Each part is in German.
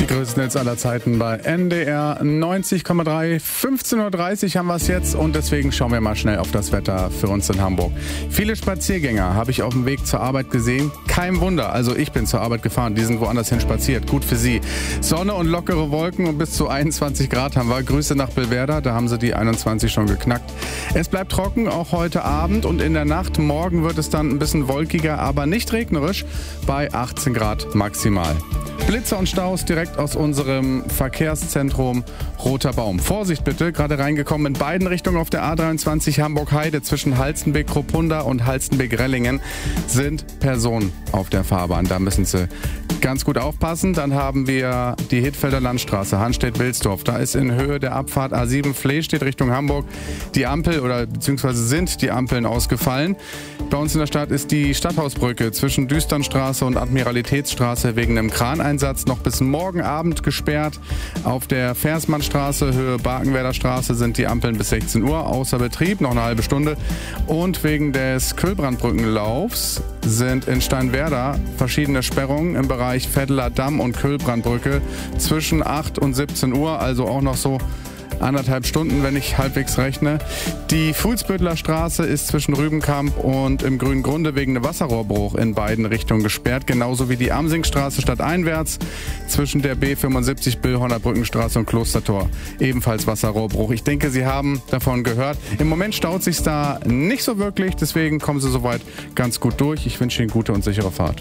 Die größten Hits aller Zeiten bei NDR 90,3. 15.30 Uhr haben wir es jetzt und deswegen schauen wir mal schnell auf das Wetter für uns in Hamburg. Viele Spaziergänger habe ich auf dem Weg zur Arbeit gesehen. Kein Wunder, also ich bin zur Arbeit gefahren, die sind woanders hin spaziert. Gut für sie. Sonne und lockere Wolken und bis zu 21 Grad haben wir. Grüße nach Billwerder, da haben sie die 21 schon geknackt. Es bleibt trocken, auch heute Abend und in der Nacht. Morgen wird es dann ein bisschen wolkiger, aber nicht regnerisch, bei 18 Grad maximal. Blitze und Staus direkt aus unserem Verkehrszentrum Roter Baum. Vorsicht bitte, gerade reingekommen in beiden Richtungen auf der A23 Hamburg-Heide zwischen Halstenbek-Kropunda und Halstenbek-Rellingen sind Personen auf der Fahrbahn. Da müssen Sie ganz gut aufpassen. Dann haben wir die Hittfelder Landstraße, Hanstedt-Wilsdorf. Da ist in Höhe der Abfahrt A7 Flehstedt Richtung Hamburg die Ampel beziehungsweise sind die Ampeln ausgefallen. Bei uns in der Stadt ist die Stadthausbrücke zwischen Düsternstraße und Admiralitätsstraße wegen einem Kraneinsatz noch bis morgen Abend gesperrt. Auf der Versmannstraße, Höhe Barkenwerder Straße, sind die Ampeln bis 16 Uhr außer Betrieb, noch eine halbe Stunde. Und wegen des Köhlbrandbrückenlaufs sind in Steinwerder verschiedene Sperrungen im Bereich Vetteler Damm und Köhlbrandbrücke zwischen 8 und 17 Uhr, also auch noch so 1,5 Stunden, wenn ich halbwegs rechne. Die Fuhlsbüttler Straße ist zwischen Rübenkamp und im Grünen Grunde wegen einem Wasserrohrbruch in beiden Richtungen gesperrt. Genauso wie die Amsingstraße stadteinwärts zwischen der B75 Billhorner Brückenstraße und Klostertor. Ebenfalls Wasserrohrbruch. Ich denke, Sie haben davon gehört. Im Moment staut sich da nicht so wirklich, deswegen kommen Sie soweit ganz gut durch. Ich wünsche Ihnen gute und sichere Fahrt.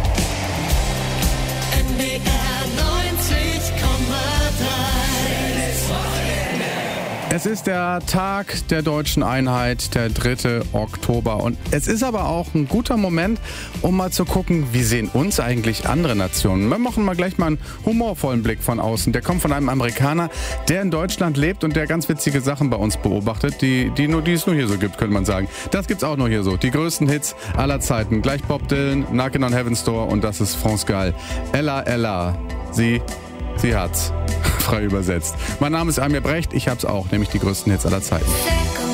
Es ist der Tag der deutschen Einheit, der 3. Oktober. Und es ist aber auch ein guter Moment, um mal zu gucken, wie sehen uns eigentlich andere Nationen. Wir machen mal gleich mal einen humorvollen Blick von außen. Der kommt von einem Amerikaner, der in Deutschland lebt und der ganz witzige Sachen bei uns beobachtet, die es nur hier so gibt, könnte man sagen. Das gibt's auch nur hier so. Die größten Hits aller Zeiten. Gleich Bob Dylan, Knockin' on Heaven's Door und das ist France Gall. Ella, Ella. Sie hat's. Frei übersetzt. Mein Name ist Amir Brecht, ich hab's auch, nämlich die größten Hits aller Zeiten.